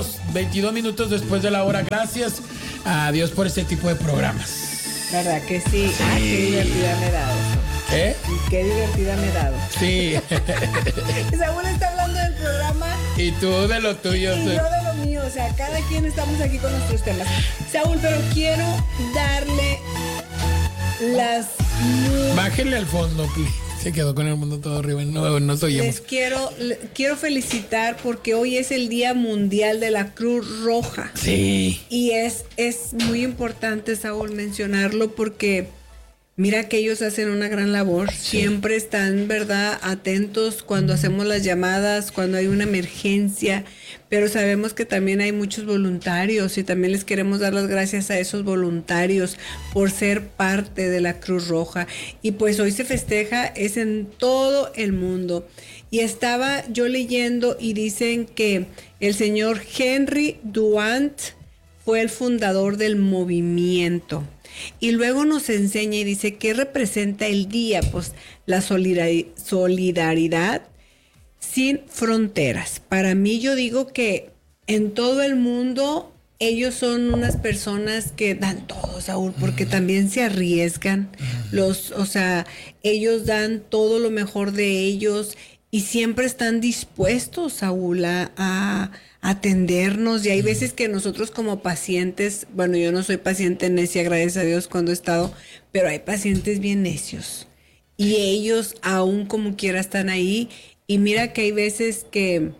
22 minutos después de la hora. Gracias a Dios por este tipo de programas. ¿Verdad que sí? Ah, qué divertida me he dado. ¿Eh? Qué divertida me he dado. Sí. Saúl está hablando del programa. Y tú de lo tuyo. Y yo de lo mío. O sea, cada quien estamos aquí con nuestros temas. Saúl, pero quiero darle las... Bájenle al fondo, please. Se quedó con el mundo todo arriba. No nos oímos. Les quiero felicitar porque hoy es el Día Mundial de la Cruz Roja. Sí. Y es muy importante, Saúl, mencionarlo porque mira que ellos hacen una gran labor. Sí. Siempre están, ¿verdad?, atentos cuando hacemos las llamadas, cuando hay una emergencia. Pero sabemos que también hay muchos voluntarios y también les queremos dar las gracias a esos voluntarios por ser parte de la Cruz Roja. Y pues hoy se festeja, es en todo el mundo. Y estaba yo leyendo y dicen que el señor Henry Duant fue el fundador del movimiento. Y luego nos enseña y dice qué representa el día, pues la solidaridad sin fronteras. Para mí, yo digo que en todo el mundo ellos son unas personas que dan todo, Saúl, porque también se arriesgan. Ellos dan todo lo mejor de ellos y siempre están dispuestos, Saúl, a atendernos. Y hay veces que nosotros como pacientes, bueno, yo no soy paciente necia, gracias a Dios, cuando he estado, pero hay pacientes bien necios. Y ellos aún como quiera están ahí. Y mira que hay veces que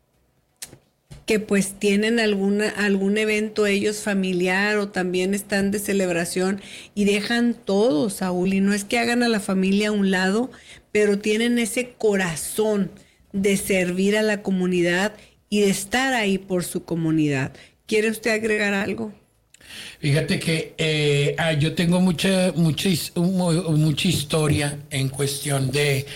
pues tienen algún evento ellos familiar o también están de celebración y dejan todo, Saúl. Y no es que hagan a la familia a un lado, pero tienen ese corazón de servir a la comunidad y de estar ahí por su comunidad. ¿Quiere usted agregar algo? Fíjate que yo tengo mucha historia en cuestión de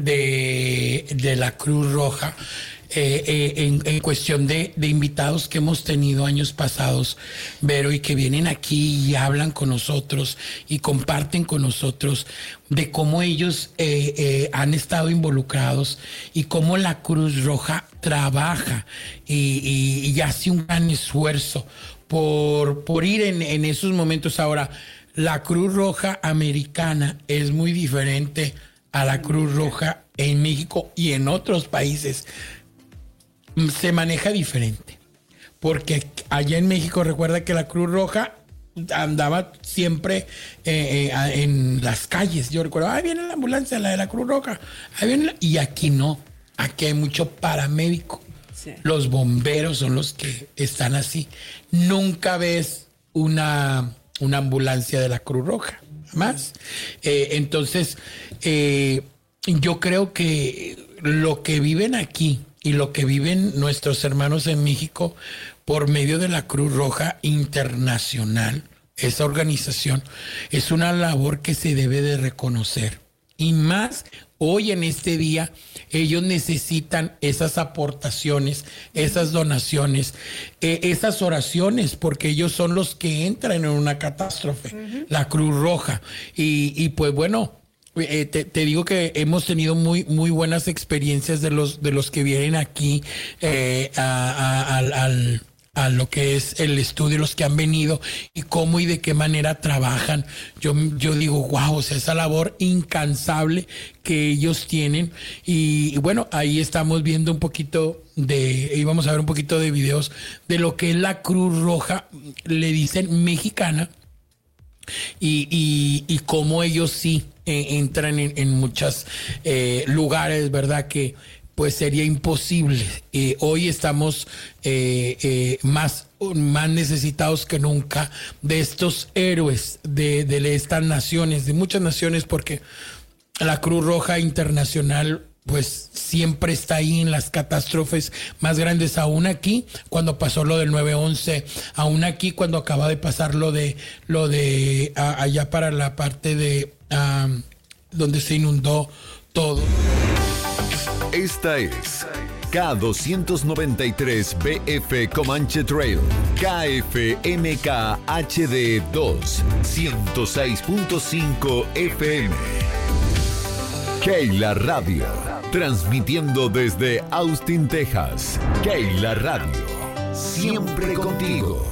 la Cruz Roja, en cuestión de invitados que hemos tenido años pasados, Vero, y que vienen aquí y hablan con nosotros y comparten con nosotros de cómo ellos han estado involucrados y cómo la Cruz Roja trabaja y hace un gran esfuerzo por ir en esos momentos. Ahora, la Cruz Roja americana es muy diferente a la Cruz Roja en México y en otros países. Se maneja diferente, porque allá en México, recuerda que la Cruz Roja andaba siempre en las calles. Yo recuerdo, ahí viene la ambulancia, la de la Cruz Roja, ahí viene y aquí no, aquí hay mucho paramédico. Sí. Los bomberos son los que están así. Nunca ves una ambulancia de la Cruz Roja, jamás. Entonces, yo creo que lo que viven aquí y lo que viven nuestros hermanos en México por medio de la Cruz Roja Internacional, esa organización, es una labor que se debe de reconocer. Y más hoy en este día, ellos necesitan esas aportaciones, esas donaciones, esas oraciones, porque ellos son los que entran en una catástrofe, la Cruz Roja. Y pues bueno, te digo que hemos tenido muy buenas experiencias de los que vienen aquí a lo que es el estudio, los que han venido y cómo y de qué manera trabajan. Yo digo, wow, o sea, esa labor incansable que ellos tienen. Y bueno, ahí estamos viendo un poquito íbamos a ver un poquito de videos de lo que es la Cruz Roja, le dicen mexicana, y cómo ellos sí entran en muchos lugares, ¿verdad? Que pues sería imposible. Hoy estamos más necesitados que nunca de estos héroes de estas naciones, de muchas naciones, porque la Cruz Roja Internacional pues siempre está ahí en las catástrofes más grandes, aún aquí cuando pasó lo del 9/11, aún aquí cuando acaba de pasar lo de allá para la parte de donde se inundó todo. Esta es K293BF Comanche Trail, KFMK HD2, 106.5 FM. Keila Radio, transmitiendo desde Austin, Texas. Keila Radio, siempre contigo.